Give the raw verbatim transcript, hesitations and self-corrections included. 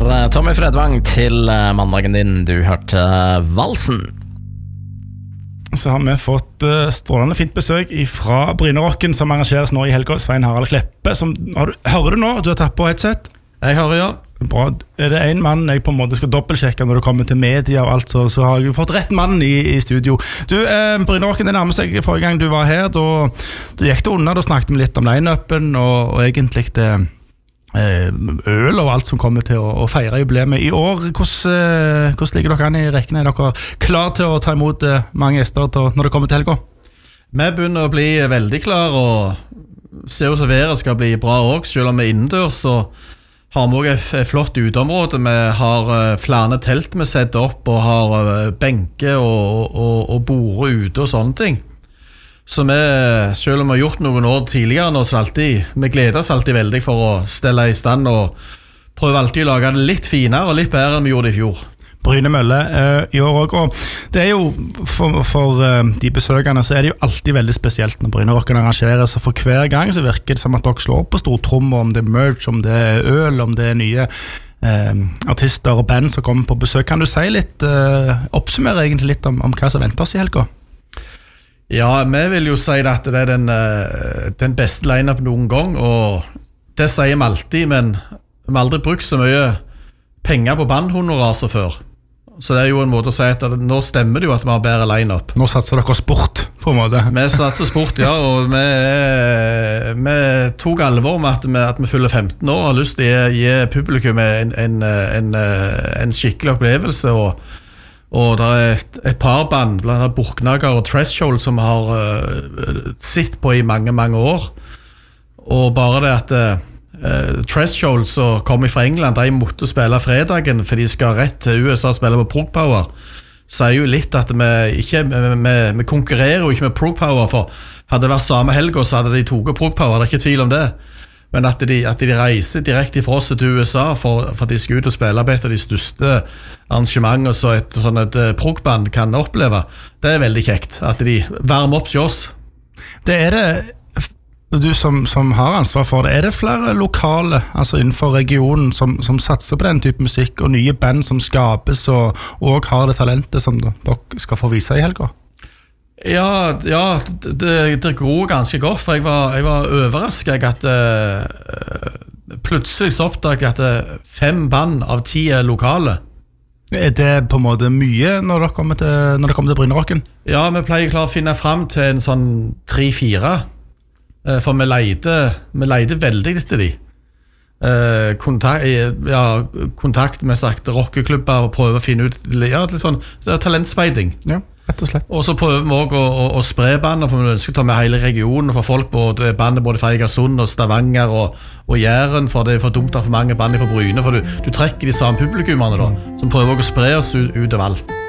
der Tommy Fredvang til mandagen din. Du hørte Valsen. Så har vi fått uh, strålende fint besøk fra Brynerocken, som arrangeres nå i helga. Svein Harald Kleppe, som, har du, hører du nå? Du har tatt på headset? Jeg hører, ja. Bra. Er det en mann jeg på en måte skal dobbeltsjekke når det kommer til media og alt, så, så har jeg fått rett mann i, i studio. Du, eh, Brynerocken, det nærmer seg forrige gang du var her. Da, da gikk det unna, da snakket vi litt om line-upen og, og egentlig det øl og alt som kommer til å, å feire jubileet i år. Hvordan, hvordan ligger dere an i rekken? Er dere klar til å ta imot mange gjester til, når det kommer til helga? Vi begynner å bli veldig klar, og Se og Servere skal bli bra også. Selv om vi er innendørs, så har vi også et flott uteområde. Vi har flere telt vi setter opp, og har benker og, og, og borde ute og sånne ting. Så vi, selv om vi har gjort noen år tidligere nå, så alltid, vi gleder oss alltid veldig for å stelle i stand og prøve alltid å lage det litt finere og litt bedre enn vi gjorde det i fjor. Bryne Mølle uh, i år også, og det er jo for, for uh, de besøkende så er det jo alltid veldig spesielt når Brynerocken arrangerer, så for hver gang så virker det som at dere slår på stortrommer, om det er merch, om det er øl, om det er nye uh, artister og band som kommer på besøk. Kan du si litt, uh, oppsummere egentlig litt om, om hva som venter oss i helga? Ja, vi vil jo si at det er den, den beste line-up noen gang, og det sier vi alltid, men vi har aldri brukt så mye penger på bandhonorar som før. Så det er jo en måte å si at nå stemmer det jo at vi har bedre line-up. Nå satser dere sport, på en måte. Vi satser sport, ja, og vi, vi tok alvor med at vi, at vi fyller femten år og har lyst til å gi, gi publikum en, en, en, en skikkelig opplevelse, og Og det er et, et par band, blant annet Burknager og Threshold, som har uh, sitt på i mange, mange år. Og bare det at uh, Threshold, som kom fra England, de måtte spille fredagen, for de skal rett til U S A og spille på Prog Power, sier jo litt at vi, ikke, vi, vi konkurrerer jo ikke med Prog Power, for hadde det vært samme helg, så hadde de toget Prog Power, det er ikke tvil om det. Men at de, at de reiser direkte fra oss til U S A for, for at de skal ut og spille på et av de største arrangementer så et, sånn et prog-band kan oppleve, det er veldig kjekt at de varmer opp til oss. Det er det, du som, som har ansvar for det, er det flere lokale, altså innenfor regionen, som, som satser på den type musikk, og nye band som skapes, og, og har det talentet som dere skal få vise i helga? Ja, ja det, det går ganske godt, for jeg var, jeg var overrasket at uh, plutselig så oppdaget jeg at fem band av ti er lokale. Er det på en måte mye når det kommer til, når det kommer til Brynerocken? Ja, vi pleier klart å finne frem til en sånn tre-fire, uh, for vi leide, vi leide veldig etter de. Uh, kontakt, ja, kontakt med sagt rockeklubber og prøve å finne ut ja, litt sånn, det er talentspeiding. Ja. Rett og slett. Og så prøver vi også å, å, å spre bandet, for vi ønsker å ta med hele regionen, for folk både bandet både fra Egersund og Stavanger og, og Jæren, for det er for dumt av for mange band fra Bryne, for du, du trekker de samme publikummerne da, som prøver å spre oss ut, ut av alt.